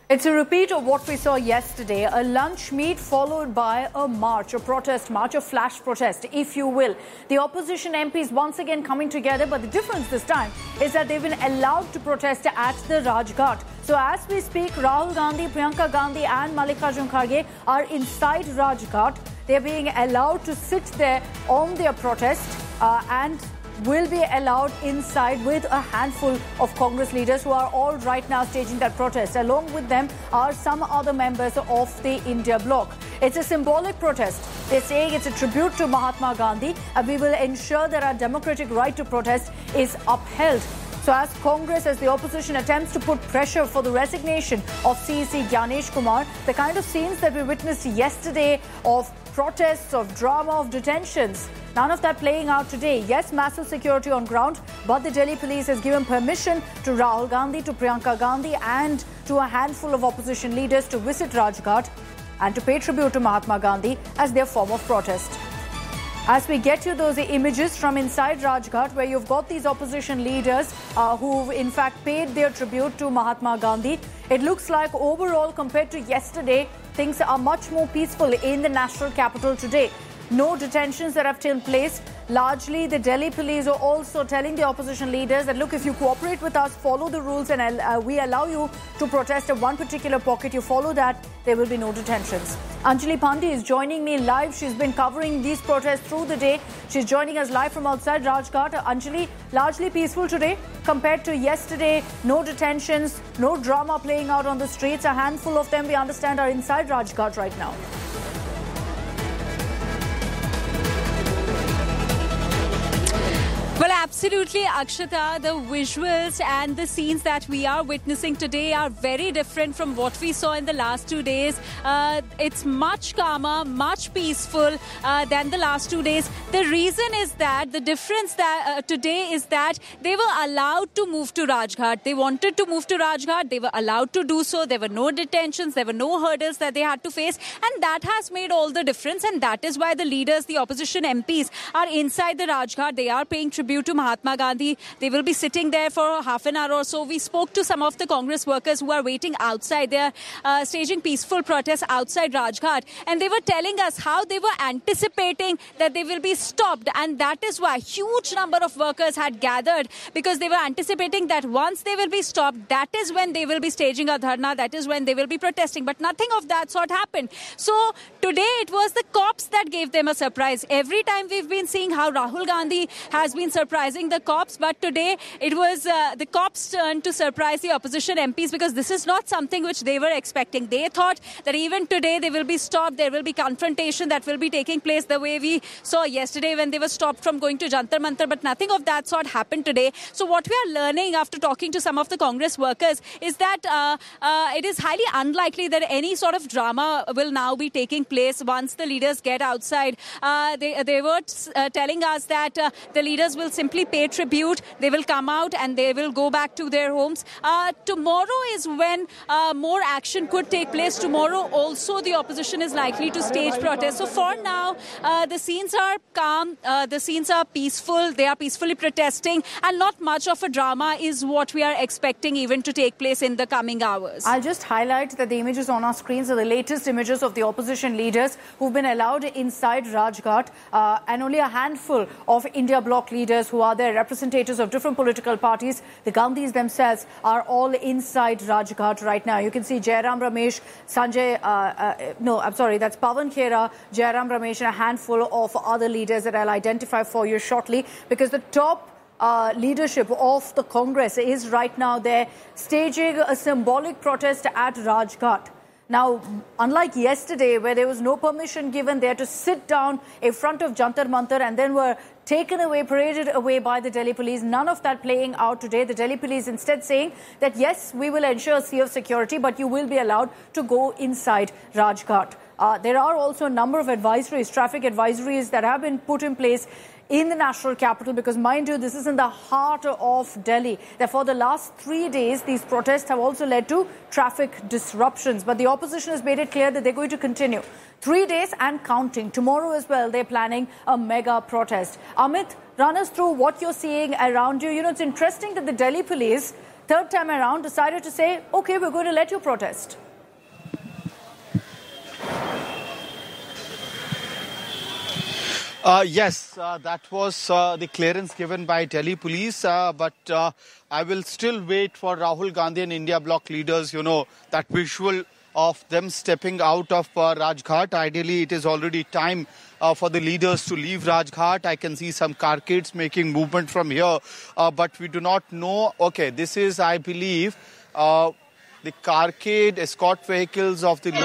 It's a repeat of what we saw yesterday, a lunch meet followed by a march, a protest march, a flash protest, if you will. The opposition MPs once again coming together, but the difference this time is that they've been allowed to protest at the Rajghat. So as we speak, Rahul Gandhi, Priyanka Gandhi and Mallikarjun Kharge are inside Rajghat. They're being allowed to sit there on their protest and will be allowed inside with a handful of Congress leaders who are all right now staging that protest. Along with them are some other members of the India bloc. It's a symbolic protest. They're saying it's a tribute to Mahatma Gandhi and we will ensure that our democratic right to protest is upheld. So as Congress, as the opposition attempts to put pressure for the resignation of CEC Gyanesh Kumar, the kind of scenes that we witnessed yesterday of protests, of drama, of detentions, none of that playing out today. Yes, massive security on ground, but the Delhi police has given permission to Rahul Gandhi, to Priyanka Gandhi and to a handful of opposition leaders to visit Rajghat and to pay tribute to Mahatma Gandhi as their form of protest. As we get you those images from inside Rajghat, where you've got these opposition leaders who've in fact paid their tribute to Mahatma Gandhi, it looks like overall compared to yesterday, things are much more peaceful in the national capital today. No detentions that have taken place. Largely, the Delhi police are also telling the opposition leaders that, look, if you cooperate with us, follow the rules and we allow you to protest at one particular pocket, you follow that, there will be no detentions. Anjali Pandey is joining me live. She's been covering these protests through the day. She's joining us live from outside Rajghat. Anjali, largely peaceful today compared to yesterday. No detentions, no drama playing out on the streets. A handful of them, we understand, are inside Rajghat right now. Well, absolutely, Akshata. The visuals and the scenes that we are witnessing today are very different from what we saw in the last 2 days. It's much calmer, much peaceful than the last 2 days. The reason is that the difference that today is that they were allowed to move to Rajghat. They wanted to move to Rajghat. They were allowed to do so. There were no detentions. There were no hurdles that they had to face. And that has made all the difference. And that is why the leaders, the opposition MPs, are inside the Rajghat. They are paying tribute to Mahatma Gandhi. They will be sitting there for half an hour or so. We spoke to some of the Congress workers who are waiting outside. They are staging peaceful protests outside Rajghat. And they were telling us how they were anticipating that they will be stopped. And that is why a huge number of workers had gathered, because they were anticipating that once they will be stopped, that is when they will be staging a dharna. That is when they will be protesting. But nothing of that sort happened. So today it was the cops that gave them a surprise. Every time we've been seeing how Rahul Gandhi has been surprising the cops, but today it was the cops' turn to surprise the opposition MPs, because this is not something which they were expecting. They thought that even today they will be stopped, there will be confrontation that will be taking place the way we saw yesterday when they were stopped from going to Jantar Mantar, but nothing of that sort happened today. So what we are learning after talking to some of the Congress workers is that it is highly unlikely that any sort of drama will now be taking place once the leaders get outside. They were telling us that the leaders will simply pay tribute. They will come out and they will go back to their homes. Tomorrow is when more action could take place. Tomorrow also the opposition is likely to stage protests. So for now, the scenes are calm. The scenes are peaceful. They are peacefully protesting, and not much of a drama is what we are expecting even to take place in the coming hours. I'll just highlight that the images on our screens are the latest images of the opposition leaders who've been allowed inside Rajghat, and only a handful of India bloc leaders who are there, representatives of different political parties. The Gandhis themselves are all inside Rajghat right now. You can see Jairam Ramesh, that's Pawan Khera, Jairam Ramesh and a handful of other leaders that I'll identify for you shortly, because the top leadership of the Congress is right now there staging a symbolic protest at Rajghat. Now, unlike yesterday, where there was no permission given there to sit down in front of Jantar Mantar and then were taken away, paraded away by the Delhi police, none of that playing out today. The Delhi police instead saying that, yes, we will ensure safe security, but you will be allowed to go inside Rajghat. There are also a number of advisories, traffic advisories that have been put in place in the national capital, because mind you, this is in the heart of Delhi. Therefore, the last 3 days, these protests have also led to traffic disruptions. But the opposition has made it clear that they're going to continue. 3 days and counting. Tomorrow as well, they're planning a mega protest. Amit, run us through what you're seeing around you. You know, it's interesting that the Delhi police third time around decided to say, okay, we're going to let you protest. Yes, that was the clearance given by Delhi police, but I will still wait for Rahul Gandhi and India Bloc leaders, that visual of them stepping out of Rajghat. Ideally, it is already time for the leaders to leave Rajghat. I can see some carcades making movement from here, but we do not know. Okay, this is, I believe, the carcade escort vehicles of the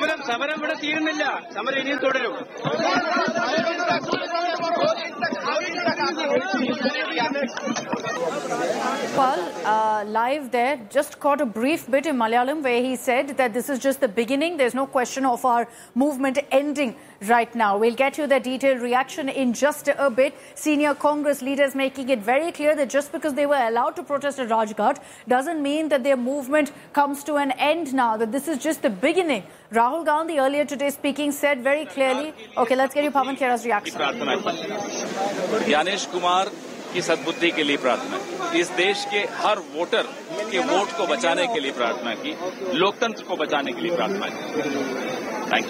live there, just caught a brief bit in Malayalam where he said that this is just the beginning. There's no question of our movement ending right now. We'll get you the detailed reaction in just a bit. Senior Congress leaders making it very clear that just because they were allowed to protest at Rajghat doesn't mean that their movement comes to an end now, that this is just the beginning. Rahul Gandhi earlier today speaking said very clearly, okay, let's get you Pawan Khera's reaction. Gyanesh Kumar की सद्बुद्धि के लिए प्रार्थना की, इस देश के हर voter के वोट को बचाने के लिए प्रार्थना की, लोकतंत्र को बचाने के लिए प्रार्थना की। Thank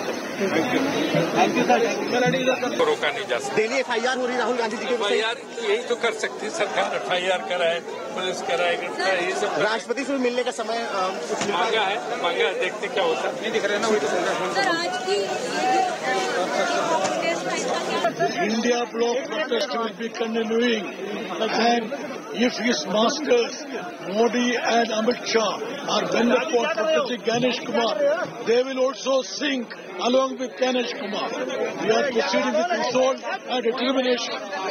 you sir. रोका नहीं जा सकता। डेली एफआईआर हो रही राहुल गांधी जी के एफआईआर यही तो कर सकती है सरकार, एफआईआर कराए, पुलिस कराएगा, ये सब। राष्ट्रपति से मिलने का समय मांगा है, देखते क्या होता है। नहीं दिख रहा ना, वही तो सर आज की India bloc protest will be continuing, and if his masters Modi and Amit Shah are bent upon protecting Ganesh Kumar, they will also sink along with Ganesh Kumar. We are proceeding with resolve and determination.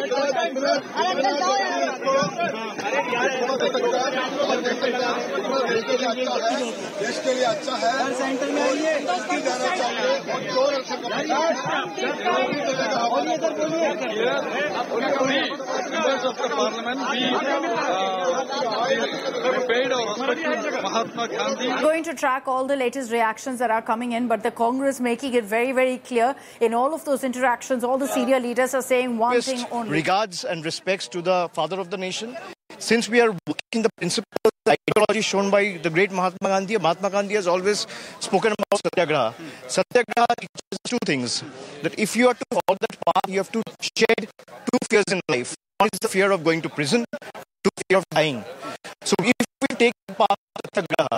Members of the parliament, we paid our respect to Mahatma Gandhi. Going to track all the latest reactions that are coming in, but the Congress making it very, very clear in all of those interactions, all the senior leaders are saying one thing only. Regards and respects to the father of the nation. Since we are working the principles, the ideology shown by the great Mahatma Gandhi has always spoken about Satyagraha. Satyagraha teaches two things. That if you are to follow that path, you have to shed two fears in life. One is the fear of going to prison, two fear of dying. So if we take the path of Satyagraha,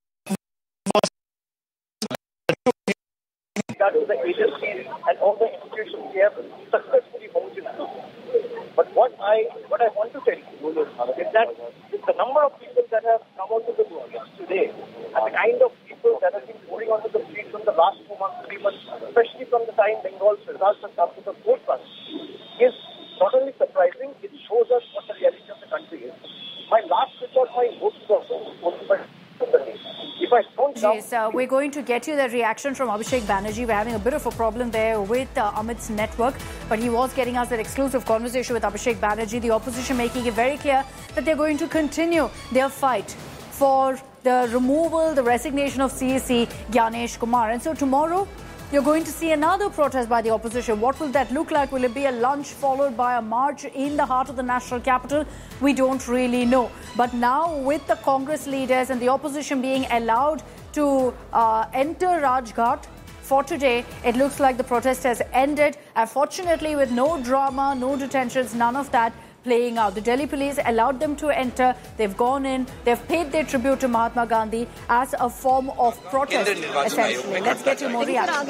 that is the agencies and all the institutions we have successfully mobilized. But what I want to tell you is that the number of people that have come out to the streets today and the kind of people that have been pouring onto the streets from the last 2 months, 3 months, especially from the time Bengal's results have come to the forefront, is not only surprising, it shows us what the reality of the country is. My last report, my votes is also if I don't Yes, we're going to get you the reaction from Abhishek Banerjee. We're having a bit of a problem there with Amit's network, but he was getting us that exclusive conversation with Abhishek Banerjee. The opposition making it very clear that they're going to continue their fight for the removal, the resignation of CSE Ganesh Kumar. And so tomorrow, you're going to see another protest by the opposition. What will that look like? Will it be a lunch followed by a march in the heart of the national capital? We don't really know. But now with the Congress leaders and the opposition being allowed to enter Rajghat for today, it looks like the protest has ended. Unfortunately, with no drama, no detentions, none of that playing out. The Delhi police allowed them to enter. They've gone in. They've paid their tribute to Mahatma Gandhi as a form of protest, essentially. Let's get you more reaction.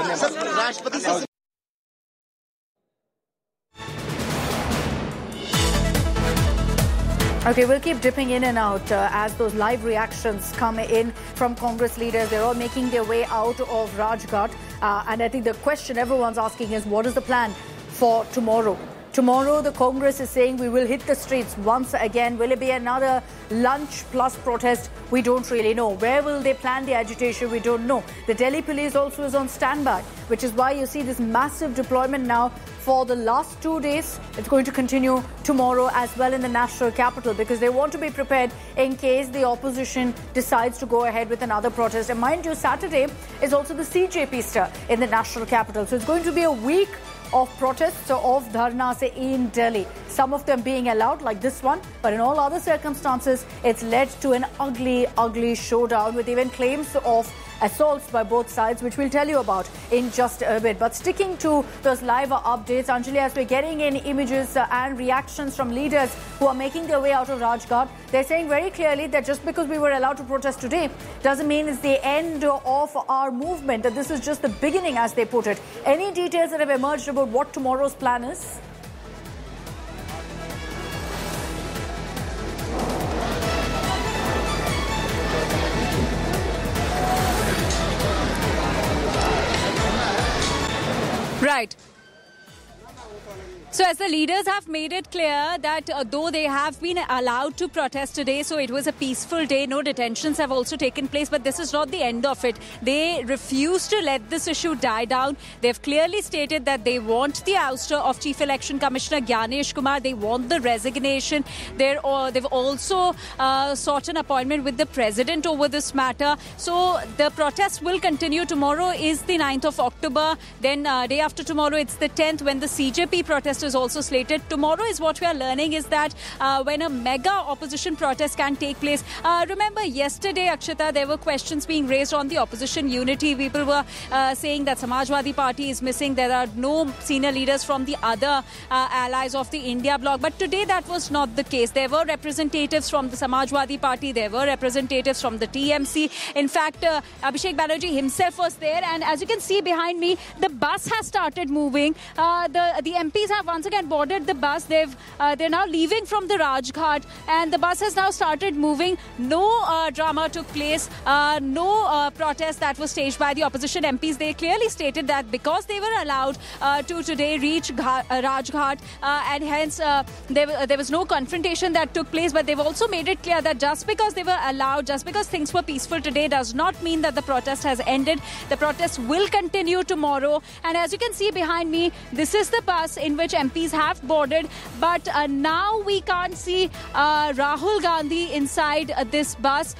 Okay, we'll keep dipping in and out as those live reactions come in from Congress leaders. They're all making their way out of Rajghat. And I think the question everyone's asking is, what is the plan for tomorrow? Tomorrow, the Congress is saying we will hit the streets once again. Will it be another lunch plus protest? We don't really know. Where will they plan the agitation? We don't know. The Delhi police also is on standby, which is why you see this massive deployment now for the last 2 days. It's going to continue tomorrow as well in the national capital because they want to be prepared in case the opposition decides to go ahead with another protest. And mind you, Saturday is also the CJP stir in the national capital. So it's going to be a week of protests of dharnas in Delhi. Some of them being allowed, like this one, but in all other circumstances, it's led to an ugly, ugly showdown with even claims of assaults by both sides, which we'll tell you about in just a bit. But sticking to those live updates, Anjali, as we're getting in images and reactions from leaders who are making their way out of Rajghat, they're saying very clearly that just because we were allowed to protest today doesn't mean it's the end of our movement, that this is just the beginning, as they put it. Any details that have emerged about what tomorrow's plan is? Right. So as the leaders have made it clear that though they have been allowed to protest today, so it was a peaceful day, no detentions have also taken place, but this is not the end of it. They refuse to let this issue die down. They've clearly stated that they want the ouster of Chief Election Commissioner Gyanesh Kumar. They want the resignation. They've also sought an appointment with the president over this matter. So the protest will continue. Tomorrow is the 9th of October. Then day after tomorrow, it's the 10th when the CJP protest is also slated. Tomorrow is what we are learning is that when a mega opposition protest can take place. Remember yesterday, Akshita, there were questions being raised on the opposition unity. People were saying that Samajwadi Party is missing. There are no senior leaders from the other allies of the India bloc. But today that was not the case. There were representatives from the Samajwadi Party. There were representatives from the TMC. In fact, Abhishek Banerjee himself was there. And as you can see behind me, the bus has started moving. The MPs have once again boarded the bus. They're now leaving from the Rajghat, and the bus has now started moving. No drama took place. No protest that was staged by the opposition MPs. They clearly stated that because they were allowed to today reach Rajghat, and hence there was no confrontation that took place. But they've also made it clear that just because they were allowed, just because things were peaceful today, does not mean that the protest has ended. The protest will continue tomorrow. And as you can see behind me, this is the bus in which MPs have boarded, but now we can't see Rahul Gandhi inside this bus.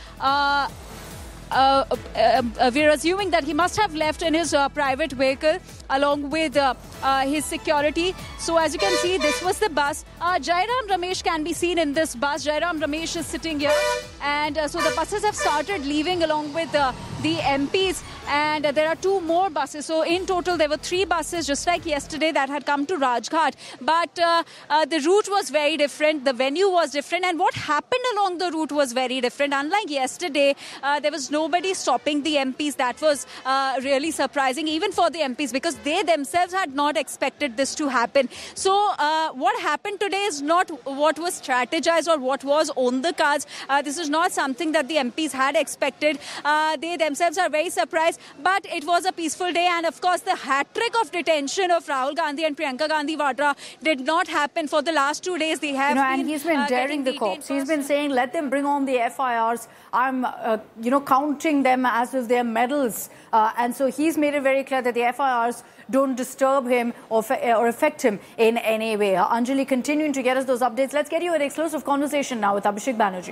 We're assuming that he must have left in his private vehicle along with his security. So as you can see, this was the bus. Jairam Ramesh can be seen in this bus. Jairam Ramesh is sitting here. And so the buses have started leaving along with the MPs. And there are two more buses. So in total, there were 3 buses, just like yesterday, that had come to Rajghat. But the route was very different. The venue was different. And what happened along the route was very different. Unlike yesterday, there was nobody stopping the MPs. That was really surprising, even for the MPs, because they themselves had not expected this to happen. So what happened today is not what was strategized or what was on the cards. This is not something that the MPs had expected. They themselves are very surprised. But it was a peaceful day, and of course the hat-trick of detention of Rahul Gandhi and Priyanka Gandhi Vadra did not happen for the last 2 days. They have and he's been daring the cops. He's been saying, let them bring on the FIRs. I'm, counting them as if they're medals. And so he's made it very clear that the FIRs don't disturb him or affect him in any way. Anjali continuing to get us those updates. Let's get you an exclusive conversation now with Abhishek Banerjee.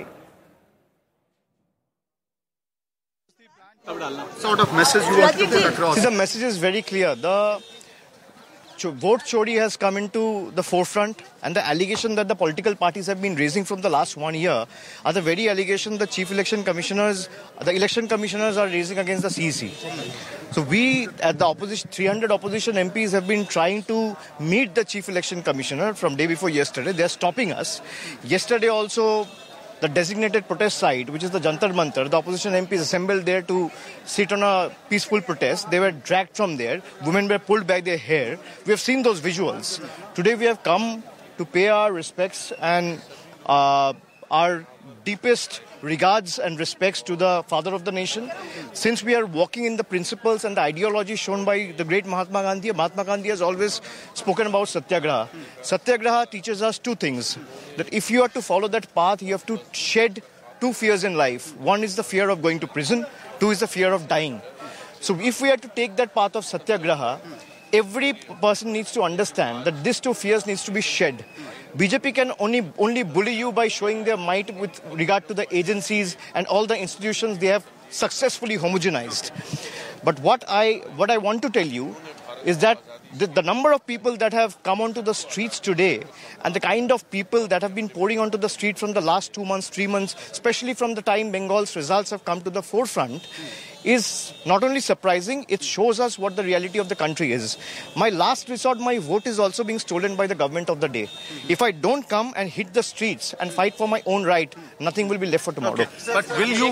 Sort of message you want to put across? See, the message is very clear. The vote chori has come into the forefront, and the allegation that the political parties have been raising from the last 1 year are the very allegation the election commissioners are raising against the CEC. So we, at the opposition, 300 opposition MPs have been trying to meet the chief election commissioner from day before yesterday. They are stopping us. Yesterday also, the designated protest site, which is the Jantar Mantar, the opposition MPs assembled there to sit on a peaceful protest. They were dragged from there. Women were pulled by their hair. We have seen those visuals. Today we have come to pay our respects and our deepest regards and respects to the father of the nation. Since we are walking in the principles and the ideology shown by the great Mahatma Gandhi has always spoken about Satyagraha. Satyagraha teaches us 2 things. That if you are to follow that path, you have to shed 2 fears in life. One is the fear of going to prison. 2 is the fear of dying. So if we are to take that path of Satyagraha, every person needs to understand that these 2 fears needs to be shed. BJP can only bully you by showing their might with regard to the agencies and all the institutions they have successfully homogenized. But what I want to tell you is that the number of people that have come onto the streets today and the kind of people that have been pouring onto the street from the last 2 months, 3 months, especially from the time Bengal's results have come to the forefront, is not only surprising, it shows us what the reality of the country is. My last resort, my vote is also being stolen by the government of the day. If I don't come and hit the streets and fight for my own right, nothing will be left for tomorrow. Okay. But will you...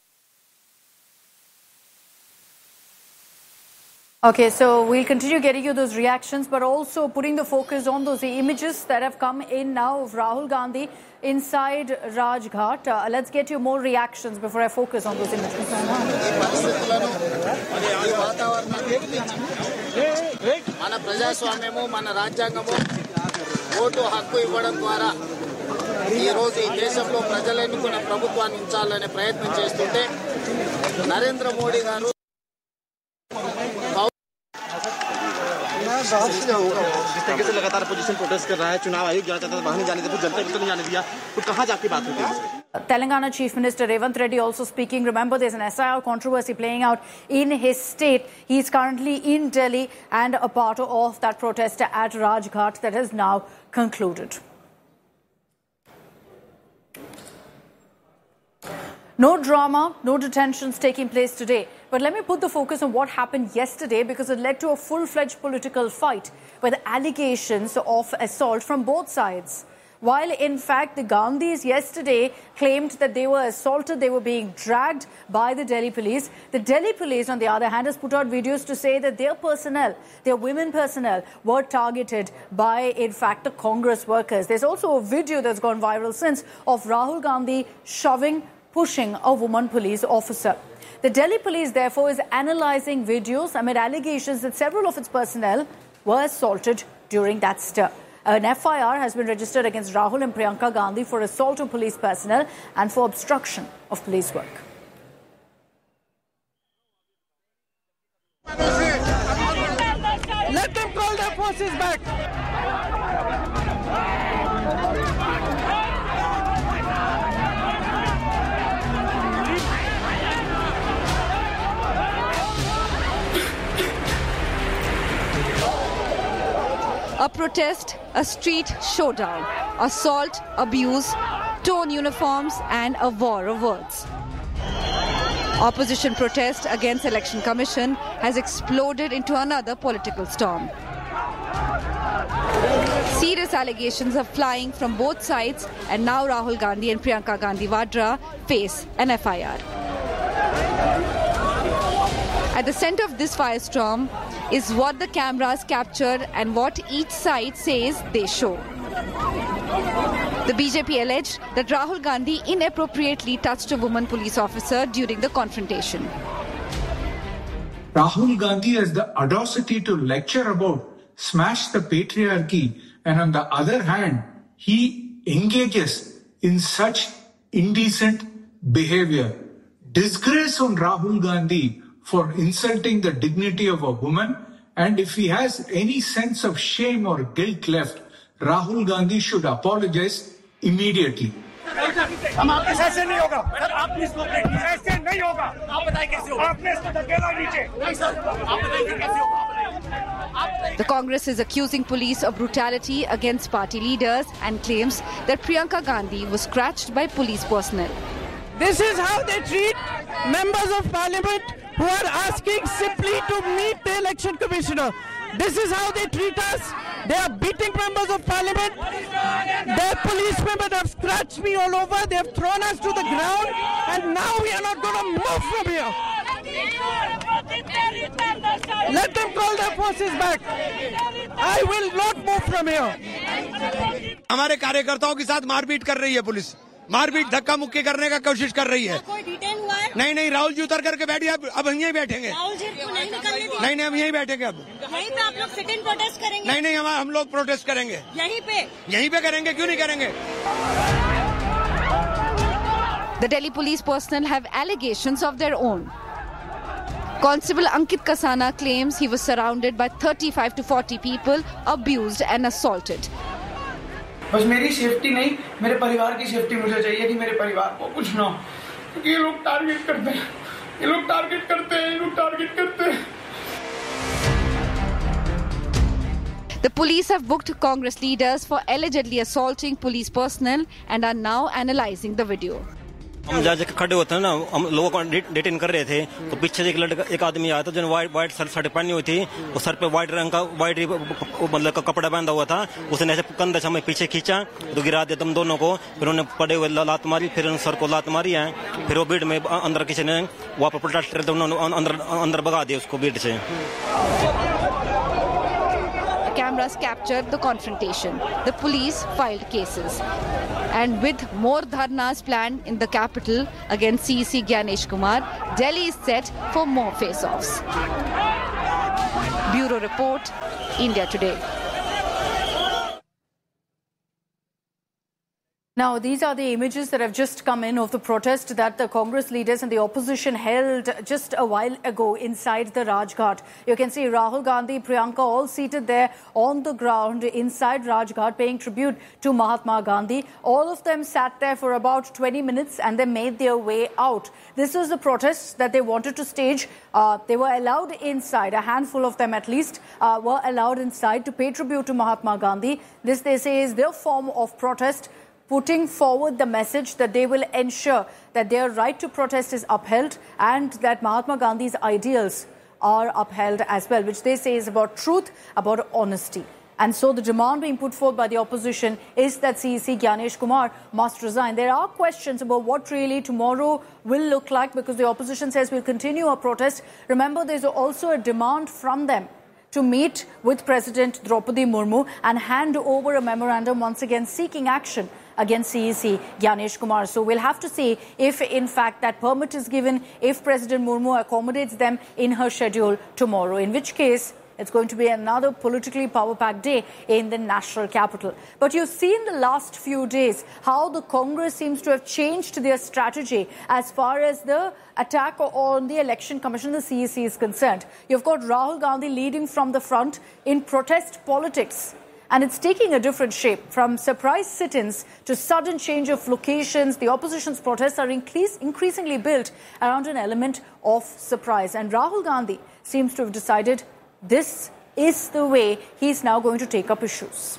Okay, so we'll continue getting you those reactions, but also putting the focus on those images that have come in now of Rahul Gandhi inside Rajghat. Let's get you more reactions before I focus on those images. మన ప్రజాస్వామ్యము మన రాజ్యాంగము vote హక్కు ఇవ్వడం ద్వారా ఈ రోజు ఈ దేశంలో ప్రజలు ఎన్నుకున్న ప్రభుత్వాన్ని ఉంచాలనే ప్రయత్నం చేస్తుంటే నరేంద్ర మోడీ గారు जिस तरीके से लगातार अपोजिशन प्रोटेस्ट कर रहा है, चुनाव आयोग जाना चाहता था, बाहर नहीं जाने दिया, जनता को नहीं जाने दिया, तो कहाँ जाके बात होती है? Telangana Chief Minister Revanth Reddy also speaking. Remember, there's an SIR controversy playing out in his state. He's currently in Delhi and a part of that protest at Rajghat that has now concluded. No drama, no detentions taking place today. But let me put the focus on what happened yesterday, because it led to a full-fledged political fight with allegations of assault from both sides. While, in fact, the Gandhis yesterday claimed that they were assaulted, they were being dragged by the Delhi police. The Delhi police, on the other hand, has put out videos to say that their personnel, their women personnel, were targeted by, in fact, the Congress workers. There's also a video that's gone viral since of Rahul Gandhi pushing a woman police officer. The Delhi police, therefore, is analysing videos amid allegations that several of its personnel were assaulted during that stir. An FIR has been registered against Rahul and Priyanka Gandhi for assault on police personnel and for obstruction of police work. Let them call their forces back. A protest, a street showdown, assault, abuse, torn uniforms and a war of words. Opposition protest against Election Commission has exploded into another political storm. Serious allegations are flying from both sides, and now Rahul Gandhi and Priyanka Gandhi Vadra face an FIR. At the center of this firestorm is what the cameras captured and what each side says they show. The BJP alleged that Rahul Gandhi inappropriately touched a woman police officer during the confrontation. Rahul Gandhi has the audacity to lecture about smash the patriarchy, and on the other hand, he engages in such indecent behavior. Disgrace on Rahul Gandhi for insulting the dignity of a woman, and if he has any sense of shame or guilt left, Rahul Gandhi should apologize immediately. हम आपके साथ ऐसे नहीं होगा sir, आप please ऐसे नहीं होगा। आप बताइए कैसे होगा? आपने इसको धकेला नीचे। नहीं सर, आप बताइए कैसे होगा? The Congress is accusing police of brutality against party leaders and claims that Priyanka Gandhi was scratched by police personnel. This is how they treat members of parliament who are asking simply to meet the election commissioner. This is how they treat us. They are beating members of parliament. Their policemen have scratched me all over. They have thrown us to the ground, and now we are not going to move from here. Let them call their forces back. I will not move from here. हमारे कार्यकर्ताओं के साथ मारपीट कर रही है police, मारपीट धक्का मुक्की करने का कोशिश कर रही है। कोई डिटेन हुआ है? नहीं, राहुल जी उतर करके बैठिए, अब यहीं बैठेंगे। राहुल जी को नहीं निकलने दिया? नहीं, हम यहीं बैठेंगे। अब यहीं पे आप लोग सिट इन प्रोटेस्ट करेंगे? नहीं, हम लोग प्रोटेस्ट करेंगे। यहीं पे करेंगे, क्यों नहीं करेंगे? The Delhi police personnel have allegations of their own. Constable Ankit Kasana claims he was surrounded by 35 to 40 people, abused and assaulted. बस मेरी सेफ्टी नहीं, मेरे परिवार की सेफ्टी मुझे चाहिए कि मेरे परिवार को कुछ ना हो, क्योंकि ये लोग टारगेट करते हैं, ये लोग टारगेट करते हैं। The police have booked Congress leaders for allegedly assaulting police personnel and are now analysing the video. हम जहाँ खड़े होते हैं ना, हम लोगों को डिटेन कर रहे थे, तो पीछे एक आदमी आया था जिन्होंने वाइट शर्ट पहनी हुई थी, और सर पे वाइट रंग का मतलब का कपड़ा बांधा हुआ था। उसने ऐसे कंधे से हमें पीछे खींचा तो गिरा दिया तुम दोनों को। फिर उन्होंने पड़े हुए लात मारी, फिर सर को लात मारी है। फिर वो भीड़ में अंदर किसी ने वहाँ पर प्रोटेस्ट करे तो उन्होंने अंदर भगा दिया उसको भीड़ से। Cameras captured the confrontation. The police filed cases. And with more dharnas planned in the capital against CEC Gyanesh Kumar, Delhi is set for more face-offs. Bureau Report, India Today. Now, these are the images that have just come in of the protest that the Congress leaders and the opposition held just a while ago inside the Rajghat. You can see Rahul Gandhi, Priyanka all seated there on the ground inside Rajghat paying tribute to Mahatma Gandhi. All of them sat there for about 20 minutes and they made their way out. This was the protest that they wanted to stage. They were allowed inside, a handful of them at least, were allowed inside to pay tribute to Mahatma Gandhi. This, they say, is their form of protest, putting forward the message that they will ensure that their right to protest is upheld and that Mahatma Gandhi's ideals are upheld as well, which they say is about truth, about honesty. And so the demand being put forward by the opposition is that CEC Gyanesh Kumar must resign. There are questions about what really tomorrow will look like because the opposition says we'll continue our protest. Remember, there's also a demand from them to meet with President Draupadi Murmu and hand over a memorandum once again seeking action against CEC Gyanesh Kumar. So we'll have to see if in fact that permit is given, if President Murmu accommodates them in her schedule tomorrow, in which case it's going to be another politically power-packed day in the national capital. But you've seen the last few days how the Congress seems to have changed their strategy as far as the attack on the Election Commission, the CEC, is concerned. You've got Rahul Gandhi leading from the front in protest politics. And it's taking a different shape, from surprise sit-ins to sudden change of locations. The opposition's protests are increasingly built around an element of surprise. And Rahul Gandhi seems to have decided this is the way he's now going to take up issues.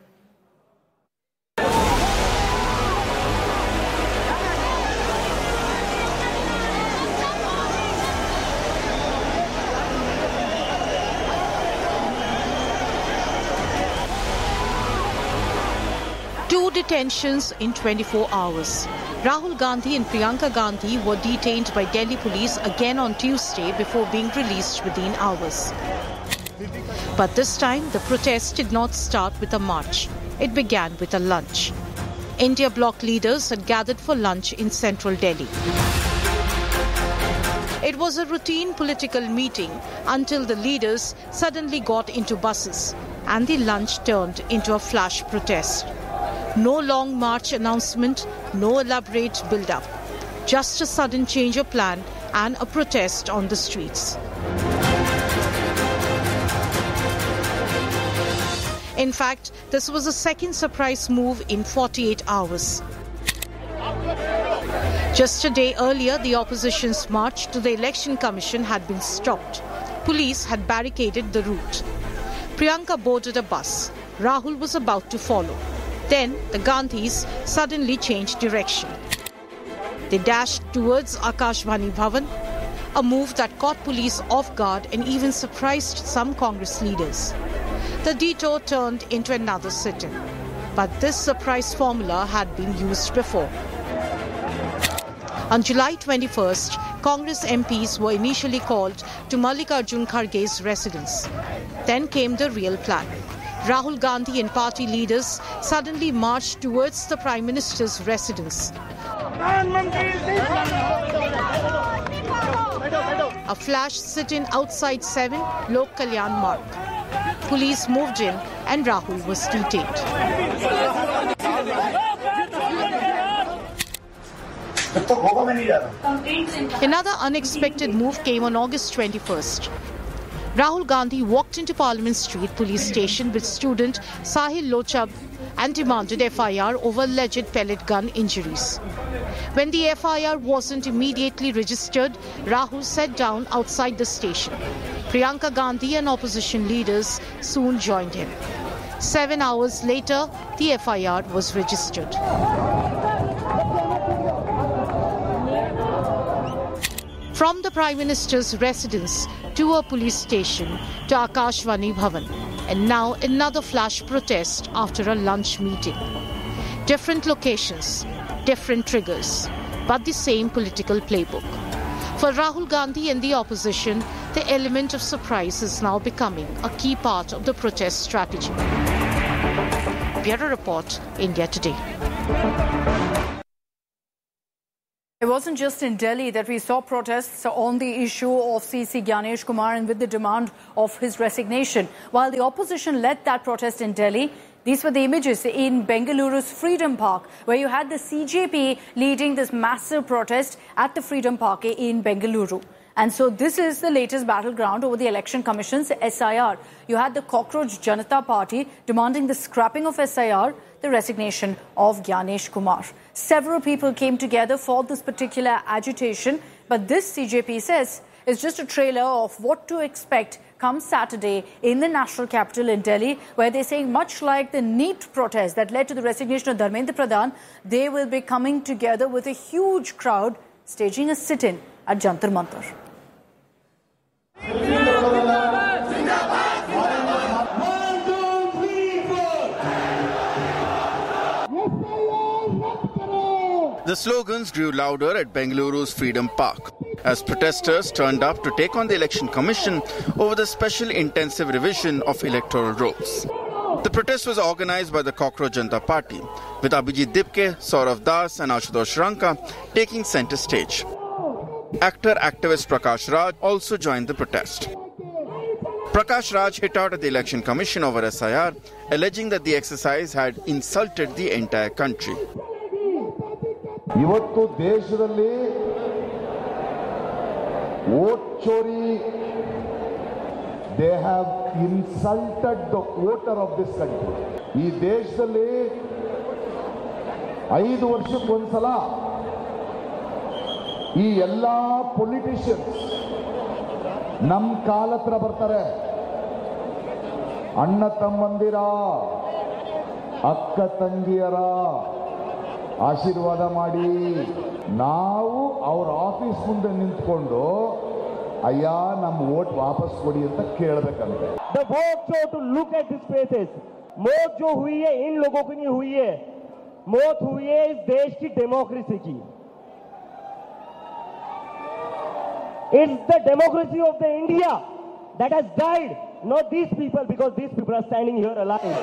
Two detentions in 24 hours. Rahul Gandhi and Priyanka Gandhi were detained by Delhi police again on Tuesday before being released within hours. But this time, the protest did not start with a march. It began with a lunch. India bloc leaders had gathered for lunch in central Delhi. It was a routine political meeting until the leaders suddenly got into buses and the lunch turned into a flash protest. No long march announcement, no elaborate build-up. Just a sudden change of plan and a protest on the streets. In fact, this was the second surprise move in 48 hours. Just a day earlier, the opposition's march to the Election Commission had been stopped. Police had barricaded the route. Priyanka boarded a bus. Rahul was about to follow. Then the Gandhis suddenly changed direction. They dashed towards Akashvani Bhavan, a move that caught police off guard and even surprised some Congress leaders. The detour turned into another sit-in. But this surprise formula had been used before. On July 21st, Congress MPs were initially called to Mallikarjun Kharge's residence. Then came the real plan. Rahul Gandhi and party leaders suddenly marched towards the Prime Minister's residence. A flash sit-in outside 7 Lok Kalyan Marg. Police moved in and Rahul was detained. Another unexpected move came on August 21st. Rahul Gandhi walked into Parliament Street police station with student Sahil Lochab and demanded FIR over alleged pellet gun injuries. When the FIR wasn't immediately registered, Rahul sat down outside the station. Priyanka Gandhi and opposition leaders soon joined him. 7 hours later, the FIR was registered. From the Prime Minister's residence to a police station to Akashvani Bhavan, and now another flash protest after a lunch meeting. Different locations, different triggers, but the same political playbook. For Rahul Gandhi and the opposition, the element of surprise is now becoming a key part of the protest strategy. Bureau Report, India Today. It wasn't just in Delhi that we saw protests on the issue of CC Gyanesh Kumar and with the demand of his resignation. While the opposition led that protest in Delhi, these were the images in Bengaluru's Freedom Park, where you had the CJP leading this massive protest at the Freedom Park in Bengaluru. And so this is the latest battleground over the Election Commission's SIR. You had the Cockroach Janata Party demanding the scrapping of SIR, the resignation of Gyanesh Kumar. Several people came together for this particular agitation, but this, CJP says, is just a trailer of what to expect come Saturday in the national capital in Delhi, where they're saying much like the NEET protest that led to the resignation of Dharmendra Pradhan, they will be coming together with a huge crowd staging a sit-in at Jantar Mantar. The slogans grew louder at Bengaluru's Freedom Park as protesters turned up to take on the Election Commission over the special intensive revision of electoral rolls. The protest was organized by the Cockroach Janata Party, with Abhijit Dipke, Saurav Das and Ashutosh Ranka taking centre stage. Actor-activist Prakash Raj also joined the protest. Prakash Raj hit out at the Election Commission over SIR, alleging that the exercise had insulted the entire country. ಇವತ್ತು ದೇಶದಲ್ಲಿ vote Chori they have insulted the voter of this country. ಈ ದೇಶದಲ್ಲಿ 5 ವರ್ಷಕ್ಕೊಂದ್ಸಲ ಈ ಎಲ್ಲಾ politicians ನಮ್ಮ ಕಾಲ ಹತ್ರ ಬರ್ತಾರೆ. ಅಣ್ಣ ತಮ್ಮಂದಿರ, ಅಕ್ಕ ತಂಗಿಯರ ಆಶೀರ್ವಾದ ಮಾಡಿ ನಾವು ಅವ್ರ ಆಫೀಸ್ ಮುಂದೆ ನಿಂತ್ಕೊಂಡು ಅಯ್ಯ ನಮ್ಮ ವೋಟ್ ವಾಪಸ್ ಕೊಡಿ ಅಂತ ಕೇಳಬೇಕಂತೆ. The vote show to look at these faces. मौत जो हुई है इन लोगों की नहीं हुई है, मौत हुई है इस देश की डेमोक्रेसी की. It's the democracy of the India that has died, not these people, because these people are standing here alive.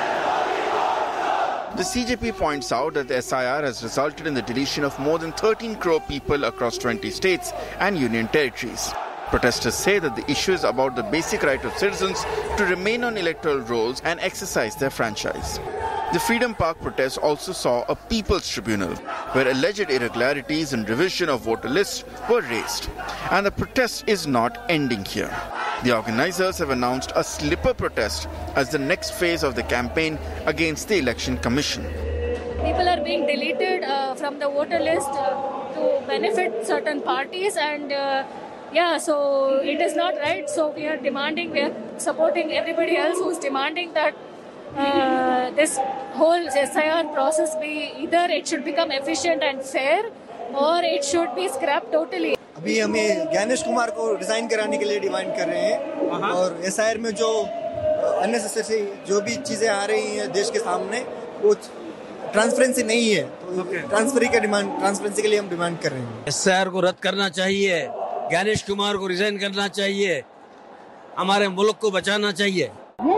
The CJP points out that the SIR has resulted in the deletion of more than 13 crore people across 20 states and union territories. Protesters say that the issue is about the basic right of citizens to remain on electoral rolls and exercise their franchise. The Freedom Park protest also saw a people's tribunal, where alleged irregularities in revision of voter lists were raised. And the protest is not ending here. The organizers have announced a slipper protest as the next phase of the campaign against the Election Commission. People are being deleted from the voter list to benefit certain parties, and so it is not right. So we are supporting everybody else who's demanding that this whole SIR process either it should become efficient and fair, or it should be scrapped totally. अभी हमें ज्ञानेश कुमार को resign कराने के लिए demand कर रहे हैं, और एसआईआर में जो अननेसेसरी जो भी चीजें आ रही हैं देश के सामने वो ट्रांसपेरेंसी नहीं है, तो ट्रांसपेरेंसी के लिए हम डिमांड कर रहे हैं. एसआईआर को रद्द करना चाहिए, ज्ञानेश कुमार को रिजाइन करना चाहिए, हमारे मुल्क को बचाना चाहिए.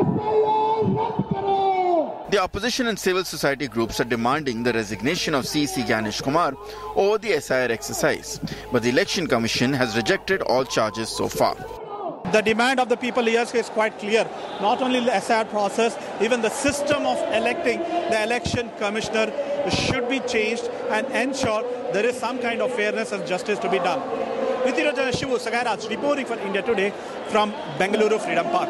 The opposition and civil society groups are demanding the resignation of CC Gyanesh Kumar over the SIR exercise, but the Election Commission has rejected all charges so far. The demand of the people here is quite clear. Not only the SIR process, even the system of electing the election commissioner should be changed and ensure there is some kind of fairness and justice to be done. Vithirajana Shivu Sagaraj reporting for India Today from Bengaluru Freedom Park.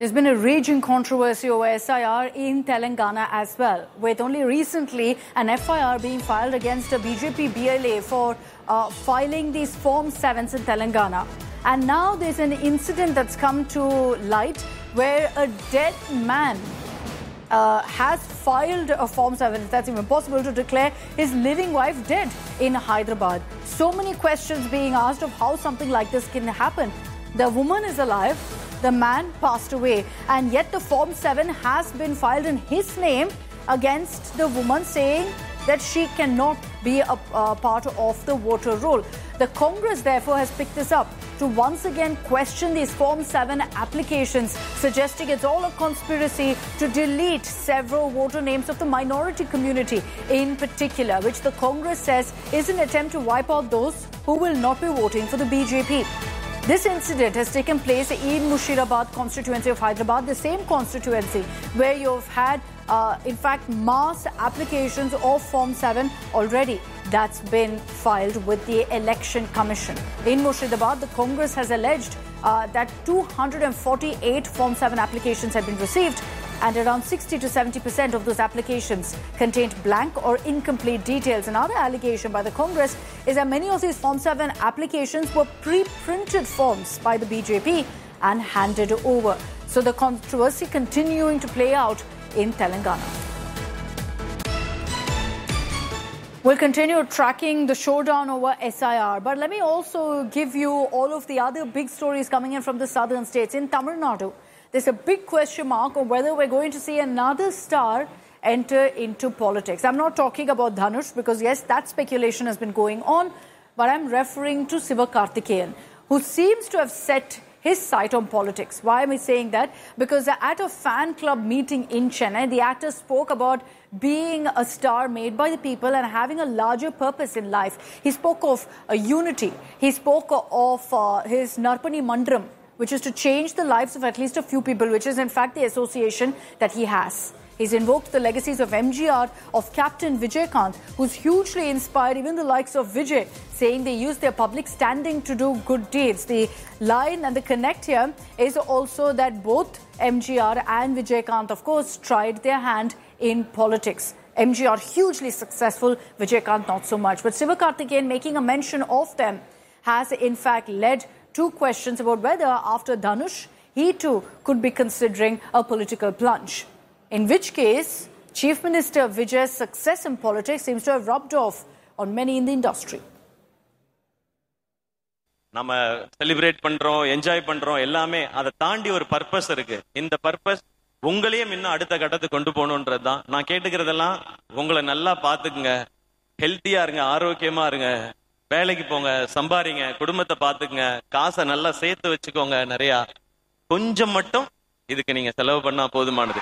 There's been a raging controversy over SIR in Telangana as well, with only recently an FIR being filed against a BJP BLA for filing these Form 7s in Telangana. And now there's an incident that's come to light where a dead man has filed a Form 7, if that's even possible, to declare his living wife dead in Hyderabad. So many questions being asked of how something like this can happen. The woman is alive, the man passed away, and yet the Form 7 has been filed in his name against the woman, saying that she cannot be a part of the voter roll. The Congress therefore has picked this up to once again question these Form 7 applications, suggesting it's all a conspiracy to delete several voter names of the minority community in particular, which the Congress says is an attempt to wipe out those who will not be voting for the BJP. This incident has taken place in Mushirabad constituency of Hyderabad, the same constituency where you've had, in fact, mass applications of Form 7 already. That's been filed with the Election Commission. In Mushirabad, the Congress has alleged that 248 Form 7 applications had been received, and around 60 to 70% of those applications contained blank or incomplete details. Another allegation by the Congress is that many of these Form 7 applications were pre-printed forms by the BJP and handed over. So the controversy continuing to play out in Telangana. We'll continue tracking the showdown over SIR, but let me also give you all of the other big stories coming in from the southern states. In Tamil Nadu, there's a big question mark on whether we're going to see another star enter into politics. I'm not talking about Dhanush, because yes, that speculation has been going on, but I'm referring to Sivakarthikeyan, who seems to have set his sight on politics. Why am I saying that? Because at a fan club meeting in Chennai, the actor spoke about being a star made by the people and having a larger purpose in life. He spoke of unity. He spoke of his Narpani Mandram, which is to change the lives of at least a few people, which is in fact the association that he has. He's invoked the legacies of MGR, of Captain Vijaykanth, who's hugely inspired even the likes of Vijay, saying they use their public standing to do good deeds. The line and the connect here is also that both MGR and Vijaykanth, of course, tried their hand in politics. MGR hugely successful, Vijaykanth not so much. But Sivakarthikeyan, making a mention of them, has in fact led to questions about whether after Dhanush, he too could be considering a political plunge. In which case, Chief Minister Vijay's success in politics seems to have rubbed off on many in the industry. நம்ம celebrate பண்றோம், enjoy பண்றோம், எல்லாமே அதை தாண்டி ஒரு purpose இருக்கு. இந்த purpose உங்களையும் இன்னும் அடுத்த கட்டத்துக்கு கொண்டு போகணுன்றதுதான். நான் கேட்டுக்கிறதெல்லாம், உங்களை நல்லா பாத்துக்குங்க, ஹெல்த்தியா இருங்க, ஆரோக்கியமா இருங்க, வேலைக்கு போங்க, சம்பாரிங்க, குடும்பத்தை பாத்துக்குங்க, காசை நல்லா சேர்த்து வச்சுக்கோங்க, நிறைய கொஞ்சம் மட்டும் இதுக்கு நீங்க செலவு பண்ணா போதுமானது.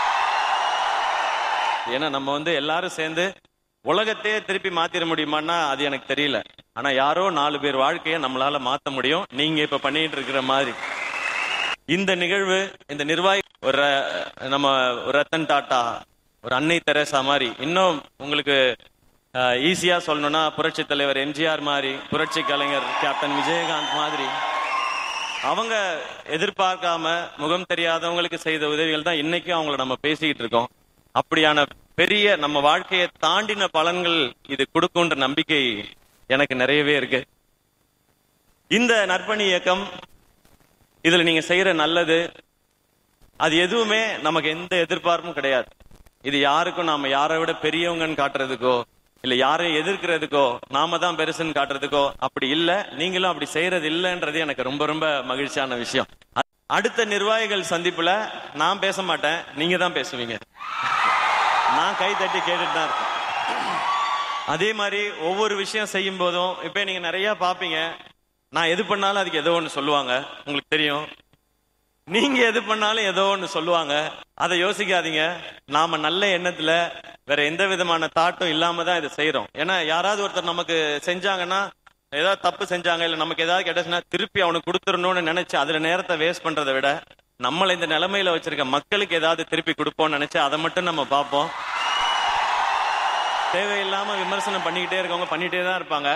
ஏன்னா நம்ம எல்லாரும் சேர்ந்து உலகத்தையே திருப்பி மாத்திர முடியுமான்னா அது எனக்கு தெரியல. ஆனா யாரோ 4 பேர் வாழ்க்கையை நம்மளால மாத்த முடியும், நீங்க இப்ப பண்ணிட்டு இருக்கிற மாதிரி. இந்த நிகழ்வு, இந்த நிர்வாகி நம்ம ரத்தன் டாட்டா, ஒரு அன்னை தெரேசா மாதிரி, இன்னும் உங்களுக்கு ஈஸியா சொல்லணும்னா புரட்சி தலைவர் எம்ஜிஆர் மாதிரி, புரட்சி கலைஞர் கேப்டன் விஜயகாந்த் மாதிரி, அவங்க எதிர்பார்க்காம முகம் தெரியாதவங்களுக்கு செய்த உதவிகள் தான் இன்னைக்கும் அவங்கள நம்ம பேசிக்கிட்டு இருக்கோம். அப்படியான பெரிய நம்ம வாழ்க்கையை தாண்டின பலன்கள் இது கொடுக்குன்ற நம்பிக்கை எனக்கு நிறையவே இருக்கு. இந்த நற்பணி இயக்கம், இதுல நீங்க செய்யற நல்லது, அது எதுவுமே நமக்கு எந்த எதிர்பார்ப்பும் கிடையாது. இது யாருக்கும் நாம யாரை விட பெரியவங்கன்னு காட்டுறதுக்கோ, இல்ல யாரையும் எதிர்க்கிறதுக்கோ, நாம தான் பெருசுன்னு காட்டுறதுக்கோ அப்படி இல்ல. நீங்களும் அப்படி செய்யறது இல்லைன்றது எனக்கு ரொம்ப ரொம்ப மகிழ்ச்சியான விஷயம். அடுத்த நிர்வாகிகள் சந்திப்புல நான் பேச மாட்டேன், நீங்க தான் பேசுவீங்க. நான் கை தட்டி கேட்டுட்டு தான் இருக்கேன். அதே மாதிரி ஒவ்வொரு விஷயம் செய்யும் போதும் இப்ப நீங்க நிறைய பாப்பீங்க, நான் எது பண்ணாலும் அதுக்கு ஏதோ ஒண்ணு சொல்லுவாங்க, உங்களுக்கு தெரியும். நீங்க எது பண்ணாலும் ஏதோ ஒண்ணு சொல்லுவாங்க. அதை யோசிக்காதீங்க. நாம நல்ல எண்ணத்துல வேற எந்த விதமான தாட்டும் இல்லாம தான் இதை செய்யறோம். ஏன்னா யாராவது ஒருத்தர் நமக்கு செஞ்சாங்கன்னா, ஏதாவது தப்பு செஞ்சாங்க, இல்ல நமக்கு ஏதாவது கிடைச்சுன்னா திருப்பி அவனுக்கு கொடுத்துடணும்னு நினைச்சு அதுல நேரத்தை வேஸ்ட் பண்றதை விட, நம்மளை இந்த நிலைமையில வச்சிருக்க மக்களுக்கு ஏதாவது திருப்பி கொடுப்போம்னு நினைச்சு அதை மட்டும் நம்ம பார்ப்போம். தேவையில்லாம விமர்சனம் பண்ணிக்கிட்டே இருக்கவங்க பண்ணிட்டே தான் இருப்பாங்க.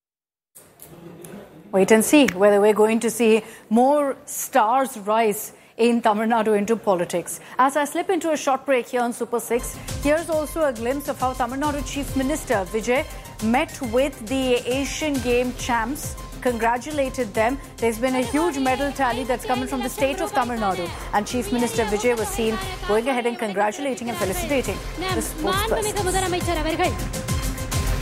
Wait and see whether we're going to see more stars rise in Tamil Nadu into politics. As I slip into a short break here on Super 6, here's also a glimpse of how Tamil Nadu Chief Minister Vijay met with the Asian Game champs, congratulated them. There's been a huge medal tally that's coming from the state of Tamil Nadu, and Chief Minister Vijay was seen going ahead and congratulating and felicitating the sportspersons.